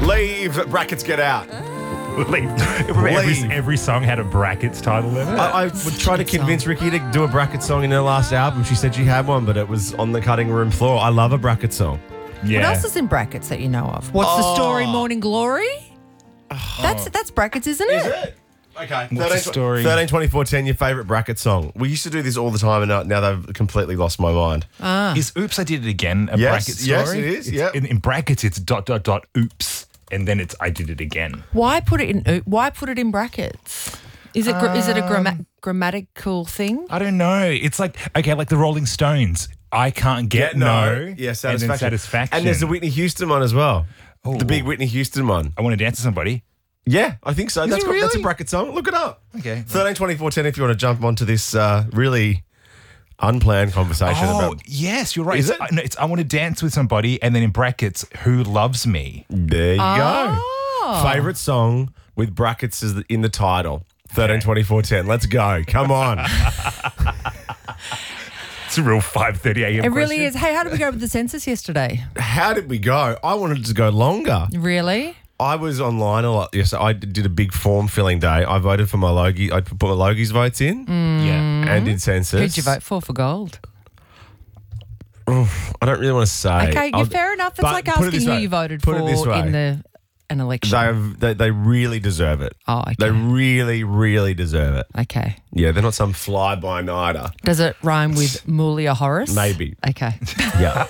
Leave, brackets, get out. Every song had a brackets title in it. I would try to convince Ricky to do a bracket song in her last album. She said she had one, but it was on the cutting room floor. I love a bracket song. Yeah. What else is in brackets that you know of? What's the story, Morning Glory? That's brackets, isn't it? Is it? Okay. What's the story? 13, 24, 10, your favourite bracket song. We used to do this all the time, and now they've completely lost my mind. Is Oops, I Did It Again a Yes, bracket story? yes, it is, It's- yep. In brackets, it's ... oops, and then it's I Did It Again. Why put it in brackets? Is it a grammatical thing? I don't know. It's like the Rolling Stones. I can't get no. Yeah, And satisfaction. then satisfaction. And there's the Whitney Houston one as well. Oh. The big Whitney Houston one. I want to dance to somebody. Yeah, I think so. That's it that's a really? bracket song. Look it up. Okay. 13, 24, 10 if you want to jump onto this really unplanned conversation Oh, about... yes, you're right. Is It's- it? no, it's I want to dance with somebody, and then in brackets, who loves me? There you Oh. go. Favourite song with brackets is in the title. 13, 24, 10. Let's go. Come on. It's a real 5:30 a.m. It really is. Hey, how did we go with the census yesterday? How did we go? I wanted it to go longer. Really? I was online a lot. Yes, I did a big form filling day. I voted for my Logie. I put my Logie's votes in Yeah. and did census. Who'd you vote for gold? I don't really want to say. Okay, I'll- fair enough. It's but like put it asking this who way. you voted Put for it this way. in an election. They really deserve it. Oh, okay. They really, really deserve it. Okay. Yeah, they're not some fly-by-nighter. Does it rhyme with Mulia Horace? Maybe. Okay. Yeah.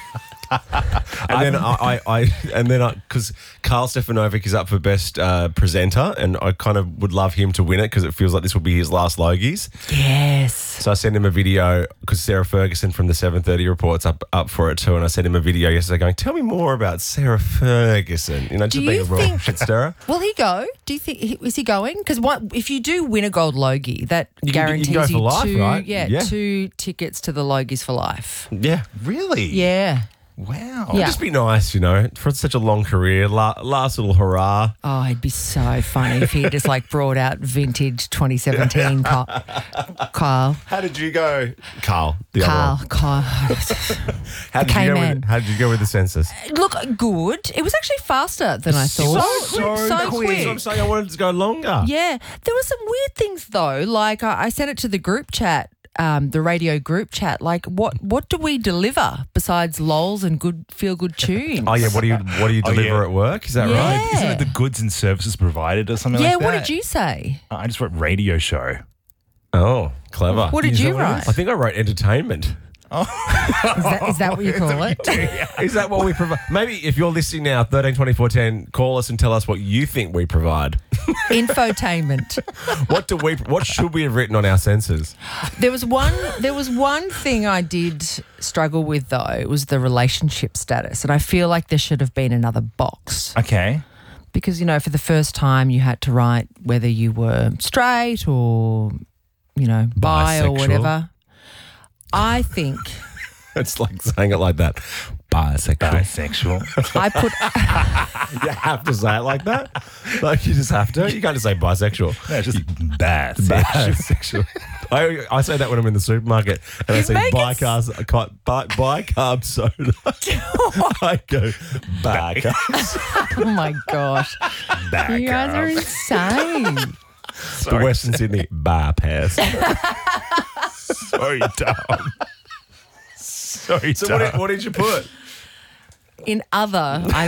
And then because Carl Stefanovic is up for best presenter, and I kind of would love him to win it because it feels like this will be his last Logies. Yes. So I sent him a video because Sarah Ferguson from the 7:30 Report's up for it too, and I sent him a video yesterday going, "Tell me more about Sarah Ferguson." You know, just Do being you a real think- shit stirrer. Will he go? Do you think is he going? Because if you do win a gold Logie, that You can guarantees go for life, two, right? yeah, Yeah. 2 tickets to the Logies for life. Yeah. Really? Yeah. Wow. Yeah. Just be nice, you know, for such a long career. Last little hurrah. Oh, it'd be so funny if he just like brought out vintage 2017 Kyle. How did you go, Carl? The other one. Kyle. How did you go K-Man. with? How did you go with the census? Look, good. It was actually faster than I thought. So So quick. quick. I'm saying I wanted it to go longer. Yeah. There were some weird things though. Like I sent it to the group chat, the radio group chat. Like what do we deliver besides lols and good feel good tunes? Oh yeah, what do you deliver yeah. at work? Is that Yeah. right? Isn't it the goods and services provided or something Yeah, like that? what did you say? I just wrote radio show. Oh, clever. What did Is you that what it write? I think I wrote entertainment. Is that what you call it? Is that what we provide? Maybe if you're listening now, 13 24 10, call us and tell us what you think we provide. Infotainment. What should we have written on our censors? There was one thing I did struggle with though. It was the relationship status, and I feel like there should have been another box Okay. because for the first time you had to write whether you were straight or bi or Bisexual. whatever. I think It's like saying it like that. Bisexual. Bisexual. I put You have to say it like that. Like you just have to. You can't just say bisexual. No, just bisexual. Bisexual. I say that when I'm in the supermarket and I You see make it bicarb soda. I go bicarb. oh my gosh, you guys are insane. The Western Sydney bypass. So dumb. So dumb. What did you put? In other, I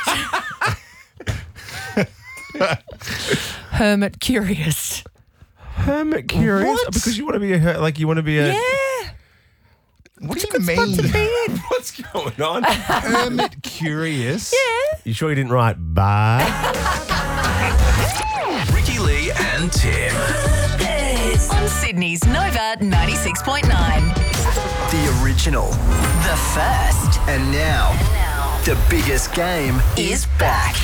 put hermit curious. Hermit curious What? because you want to be a Yeah. What do Good you spot to mean? be in. What's going on? Hermit curious? Yeah. You sure you didn't write bye? Ricky Lee and Tim. On Sydney's Nova 96.9. The original. The first And now, the biggest game is back.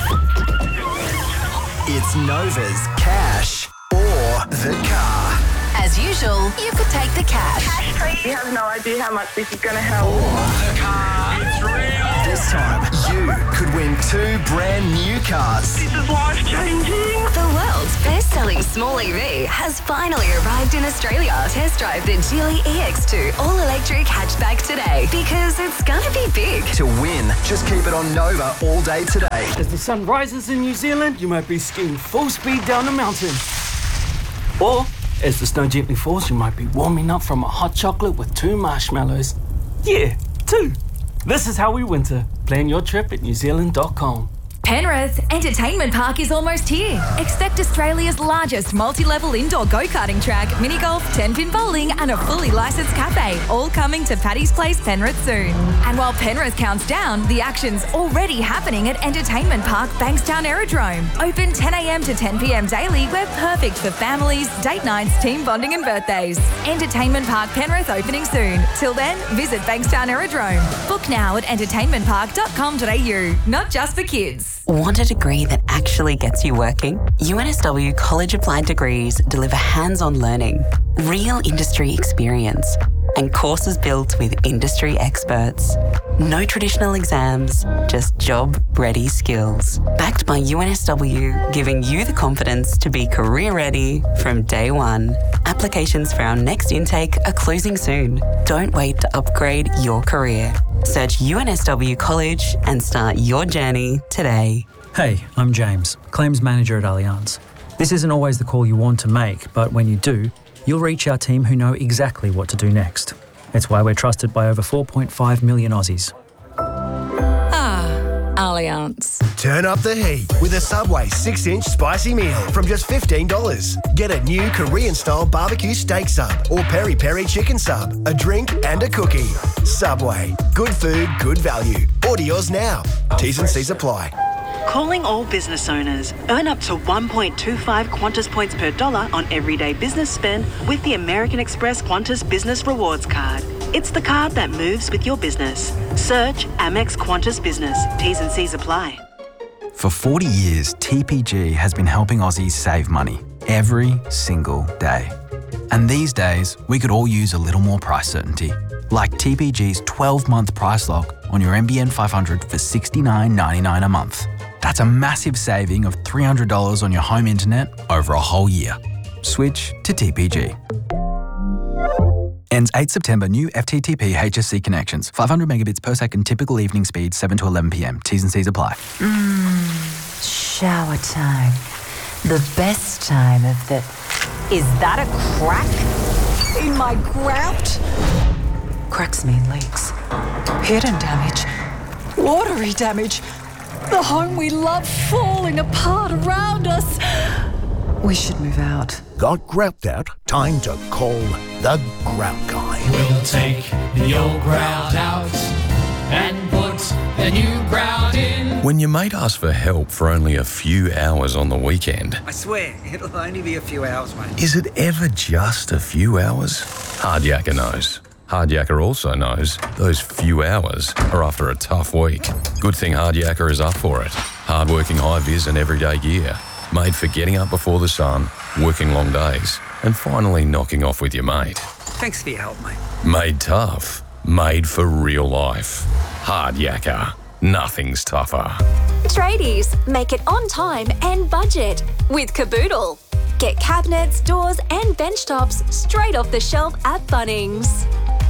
It's Nova's Cash or the Car. As usual, you could take the cash. You have no idea how much this is going to help. This time, you could win 2 brand new cars. This is life-changing. The world's best best-selling small EV has finally arrived in Australia. Test drive the Geely EX2 all-electric hatchback today because it's gonna be big. To win, just keep it on Nova all day today. As the sun rises in New Zealand, you might be skiing full speed down the mountain. Or, as the snow gently falls, you might be warming up from a hot chocolate with 2 marshmallows. Yeah, 2. This is how we winter. Plan your trip at newzealand.com. Penrith Entertainment Park is almost here. Expect Australia's largest multi-level indoor go-karting track, mini golf, 10-pin bowling and a fully licensed cafe, all coming to Paddy's Place, Penrith soon. And while Penrith counts down, the action's already happening at Entertainment Park Bankstown Aerodrome. Open 10 a.m. to 10 p.m. daily. We're perfect for families, date nights, team bonding and birthdays. Entertainment Park Penrith opening soon. Till then, visit Bankstown Aerodrome. Book now at entertainmentpark.com.au. Not just for kids. Want a degree that actually gets you working? UNSW College Applied Degrees deliver hands-on learning, real industry experience, and courses built with industry experts. No traditional exams, just job-ready skills. Backed by UNSW, giving you the confidence to be career-ready from day one. Applications for our next intake are closing soon. Don't wait to upgrade your career. Search UNSW College and start your journey today. Hey, I'm James, Claims Manager at Allianz. This isn't always the call you want to make, but when you do, you'll reach our team who know exactly what to do next. It's why we're trusted by over 4.5 million Aussies. Allianz. Turn up the heat with a Subway 6-inch spicy meal from just $15. Get a new Korean-style barbecue steak sub or peri-peri chicken sub, a drink and a cookie. Subway. Good food, good value. Order yours now. T's and C's apply. Calling all business owners. Earn up to 1.25 Qantas points per dollar on everyday business spend with the American Express Qantas Business Rewards Card. It's the card that moves with your business. Search Amex Qantas Business. T's and C's apply. For 40 years, TPG has been helping Aussies save money every single day. And these days, we could all use a little more price certainty. Like TPG's 12-month price lock on your NBN 500 for $69.99 a month. That's a massive saving of $300 on your home internet over a whole year. Switch to TPG. Ends 8 September. New FTTP HSC connections. 500 megabits per second. Typical evening speed 7 to 11 p.m. T's and C's apply. Shower time. The best time of the... Is that a crack in my grout? Cracks mean leaks. Hidden damage. Watery damage. The home we love falling apart around us. We should move out. Got grout out? Time to call the Grout Guy. We'll take the old grout out and put the new grout in. When your mate asks for help for only a few hours on the weekend, I swear, it'll only be a few hours, mate. is it ever just a few hours? Hardyaker knows. Hardyaker also knows those few hours are after a tough week. Good thing Hardyaker is up for it. Hardworking high-vis and everyday gear. Made for getting up before the sun, working long days, and finally knocking off with your mate. Thanks for your help, mate. Made tough. Made for real life. Hardyaker. Nothing's tougher. Tradies, make it on time and budget with Caboodle. Get cabinets, doors and bench tops straight off the shelf at Bunnings.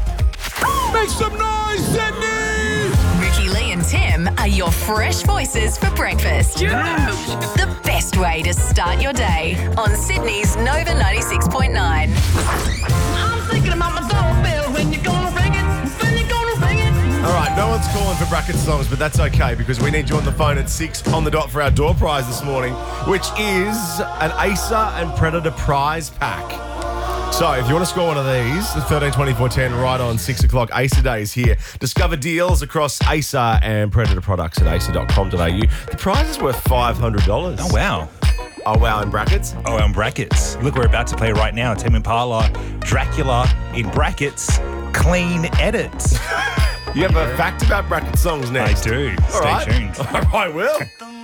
Make some noise, Sydney! Ricky, Lee and Tim are your fresh voices for breakfast. Yeah. The best way to start your day on Sydney's Nova 96.9. I'm thinking about my doorbell. When you gonna ring it? When you gonna ring it? All right, no one's calling for bracket songs, but that's okay because we need you on the phone at 6 on the dot for our door prize this morning, which is an Acer and Predator prize pack. So if you want to score one of these, the 13, 24, 10, right on 6 o'clock, Acer Day is here. Discover deals across Acer and Predator products at acer.com.au. The prize is worth $500. Oh, wow. Oh, wow, in brackets? Oh, in brackets. Look, we're about to play right now. Tim Impala, Dracula, in brackets, clean edits. You have a fact about bracket songs next. I do. All Stay right. tuned. All right, Will.